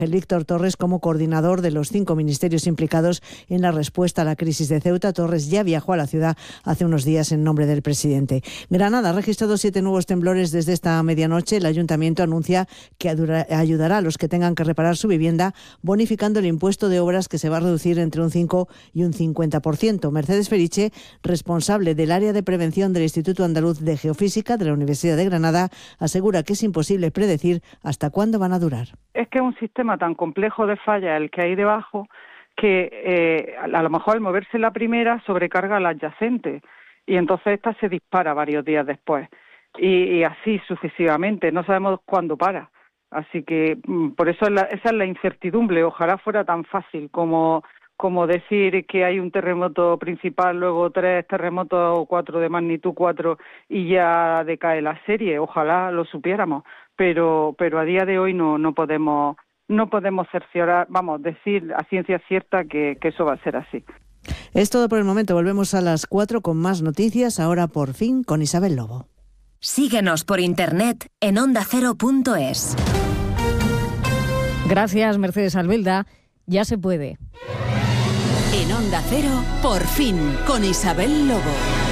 Víctor Torres como coordinador de los 5 ministerios implicados en la respuesta a la crisis de Ceuta. Torres ya viajó a la ciudad hace unos días en nombre del presidente. Granada ha registrado 7 nuevos temblores desde esta medianoche. El ayuntamiento anuncia que ayudará a los que tengan que reparar su vivienda, bonificando el impuesto de obras que se va a reducir entre un 5 y un 50%. Mercedes Feriche, responsable del área de prevención del Instituto Andaluz de Geofísica de la Universidad de Granada, asegura que es imposible predecir hasta cuándo van a durar. Es que es un sistema tan complejo de fallas el que hay debajo que a lo mejor al moverse la primera sobrecarga a la adyacente y entonces esta se dispara varios días después y así sucesivamente, no sabemos cuándo para. Así que por eso esa es la incertidumbre. Ojalá fuera tan fácil como decir que hay un terremoto principal, luego 3 terremotos o 4 de magnitud 4 y ya decae la serie. Ojalá lo supiéramos, pero a día de hoy no podemos cerciorar, decir a ciencia cierta que eso va a ser así. Es todo por el momento. Volvemos a las 4 con más noticias, ahora por fin con Isabel Lobo. Síguenos por internet en ondacero.es. Gracias, Mercedes Albelda. Ya se puede. En Onda Cero, por fin, con Isabel Lobo.